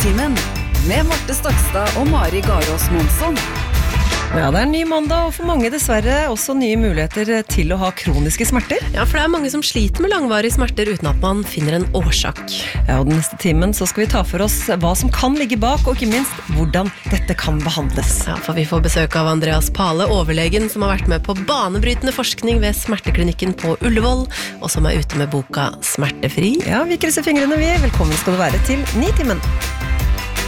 Nitimen med Marte Stokstad og Mari Garås Monsson. Ja, det ny mandag, og for mange dessverre også nye muligheter til å ha kroniske smerter. Ja, for det mange som sliter med langvarige smerter uten at man finner en årsak. Ja, og den neste timen så skal vi ta for oss hva som kan ligge bak, og ikke minst hvordan dette kan behandles. Ja, for vi får besøk av Andreas Pale, overlegen som har vært med på banebrytende forskning ved smerteklinikken på Ullevål, og som ute med boka Smertefri. Ja, vi krysser fingrene vi. Velkommen skal du være til Nitimen.